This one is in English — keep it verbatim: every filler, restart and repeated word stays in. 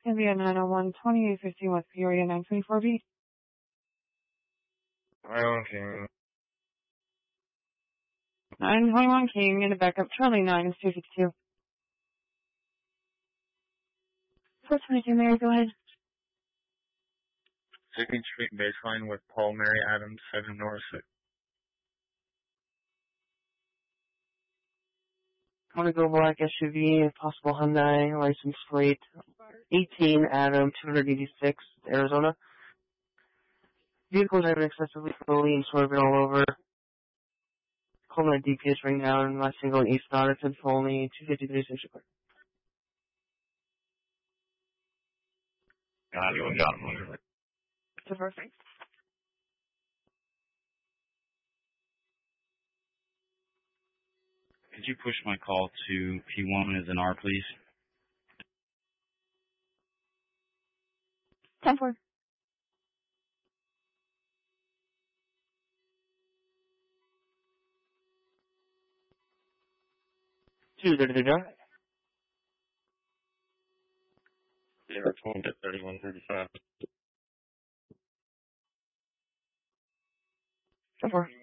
India nine oh one, twenty-eight fifteen West Peoria, nine twenty-four B. Island King. nine twenty-one King, in a backup, Charlie nine is two fifty-two. four twenty-two Mary, go ahead. Second Street baseline with Paul Mary Adams, seven North. I'm gonna go black S U V, possible Hyundai, license plate, eighteen Adam, two eighty-six, Arizona. Vehicle driving excessively slowly and swerving all over. Calling my D P S right now, and last single East Arlington for only two fifty-three Central Park. God, you got him. So perfect. Could you push my call to P one as an R, please? ten four. Two, there, there, there. Zero twenty to thirty-one thirty-five. ten four.